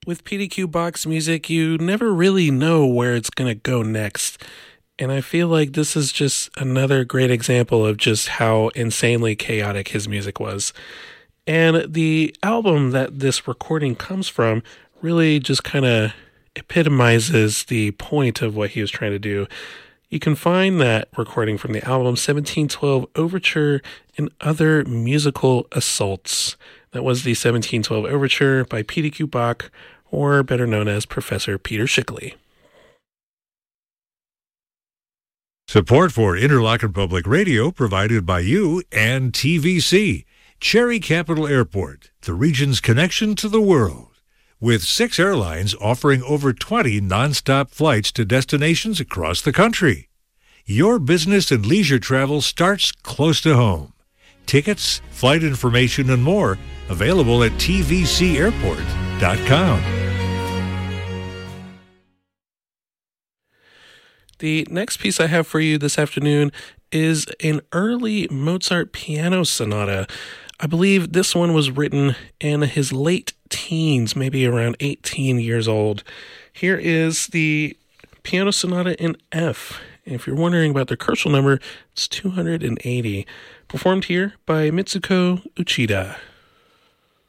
With PDQ Box music, you never really know where it's going to go next. And I feel like this is just another great example of just how insanely chaotic his music was. And the album that this recording comes from really just kind of epitomizes the point of what he was trying to do. You can find that recording from the album 1712 Overture and Other Musical Assaults. That was the 1712 Overture by PDQ Bach, or better known as Professor Peter Schickele. Support for Interlochen Public Radio provided by you and TVC, Cherry Capital Airport, the region's connection to the world. With 6 airlines offering over 20 nonstop flights to destinations across the country. Your business and leisure travel starts close to home. Tickets, flight information, and more available at tvcairport.com. The next piece I have for you this afternoon is an early Mozart piano sonata. I believe this one was written in his late teens, maybe around 18 years old. Here is the piano sonata in F. And if you're wondering about the Koelschel number, it's 280. Performed here by Mitsuko Uchida.